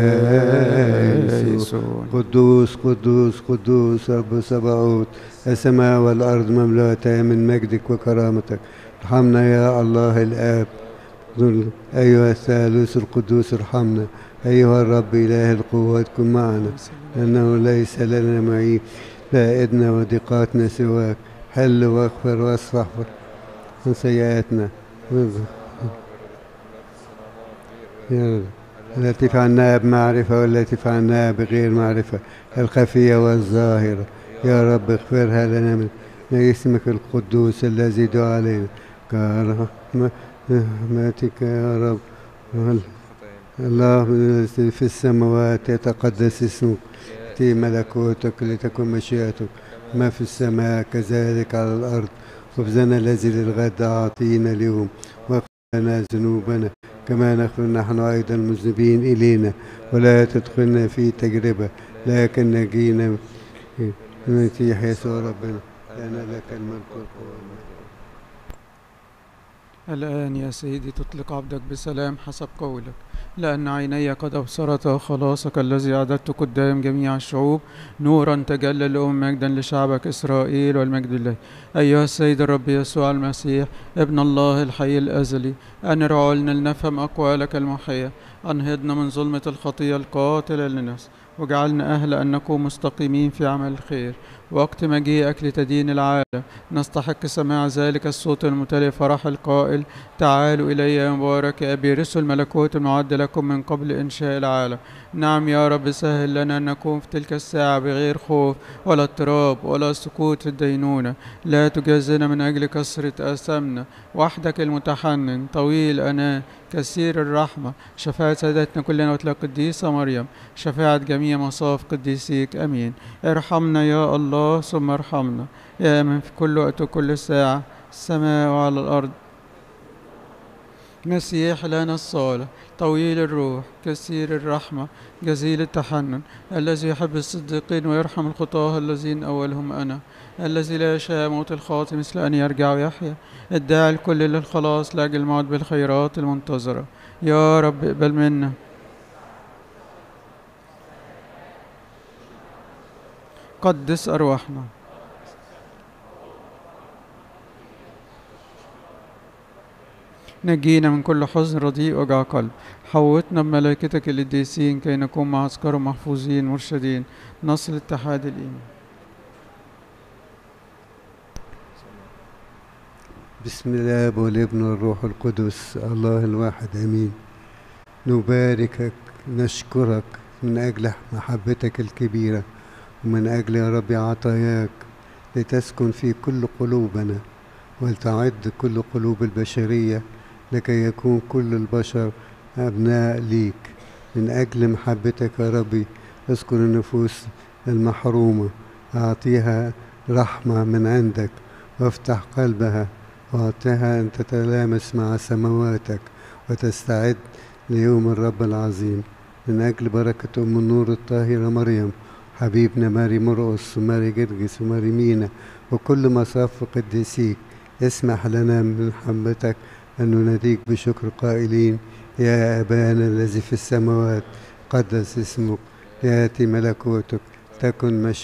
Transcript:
يسوع. قدوس قدوس قدوس رب سبعوت، السماء والأرض مملوءتان من مجدك وكرامتك. ارحمنا يا الله الآب، أيها الثالوث القدوس ارحمنا. أيها الرب إله القوات كن معنا، لأنه ليس لنا معين فائدنا وضيقاتنا سواك. حل واغفر واصفح عن سيئاتنا التي فعلناها بمعرفة والتي فعلناها بغير معرفة، الخفية والظاهرة. يا رب اغفرها لنا من اسمك القدوس الذي دعا علينا كرحمتك يا رب. الله في السماوات يتقدس اسمك، تأتي ملكوتك لتكن مشيئتك ما في السماء كذلك على الأرض. خبزنا الذي للغد أعطينا اليوم، واغفر لنا ذنوبنا كما نغفر نحن أيضا المذنبين إلينا، ولا تدخلنا في تجربة لكن نجينا من المسيح يسوع ربنا، لأن لك الملك والقوة. الآن يا سيدي تطلق عبدك بسلام حسب قولك، لأن عيني قد أبصرتا خلاصك الذي أعددت قدام جميع الشعوب، نورا تجلى مجدا لشعبك إسرائيل والمجد لله. أيها السيد الرب يسوع المسيح ابن الله الحي الأزلي، أنر عقولنا لنفهم أقوالك المحية، أنهضنا من ظلمة الخطية القاتلة للنفس، وجعلنا أهل أن نكون مستقيمين في عمل الخير. وقت مجيئك لتدين العالم نستحق سماع ذلك الصوت الممتلئ فرح القائل: تعالوا إلي يا مبارك أبي، رثوا الملكوت المعد لكم من قبل إنشاء العالم. نعم يا رب، سهل لنا أن نكون في تلك الساعة بغير خوف ولا اضطراب ولا سقوط في الدينونة. لا تجازنا من أجل كثرة آثامنا، وحدك المتحنن طويل الأناة كثير الرحمة. شفاعة سيدتنا كلنا وتلاقي القديسة مريم، شفاعة جميع مصاف قديسيك، أمين. ارحمنا يا الله ثم ارحمنا يا من في كل وقت وكل ساعة، السماء وعلى الأرض. مسيح لنا الصالح طويل الروح كثير الرحمة جزيل التحنن، الذي يحب الصديقين ويرحم الخطاة الذين أولهم أنا، الذي لا يشاء موت الخاطئ مثل أن يرجع ويحيا، الداعي الكل للخلاص لأجل الموت بالخيرات المنتظرة. يا رب اقبل منا. قدس أرواحنا. نجينا من كل حزن رديء وجع قلب، حوطنا بملائكتك القديسين كي نكون مع عسكر محفوظين مرشدين نصل اتحاد الإيمان. بسم الله والابن والروح القدس الله الواحد امين. نباركك نشكرك من اجل محبتك الكبيرة، ومن اجل يا رب عطاياك لتسكن في كل قلوبنا، ولتعد كل قلوب البشرية لكي يكون كل البشر أبناء ليك. من أجل محبتك يا ربي اذكر النفوس المحرومة، أعطيها رحمة من عندك، وافتح قلبها وأعطيها أن تتلامس مع سماواتك وتستعد ليوم الرب العظيم. من أجل بركة أم النور الطاهرة مريم، حبيبنا ماري مرقس وماري جرجس وماري مينا وكل مصاف قديسيك، اسمح لنا من محبتك أن نناديك بشكر قائلين: يا أبانا الذي في السماوات قدس اسمك، يأتي ملكوتك، تكن مشيئتك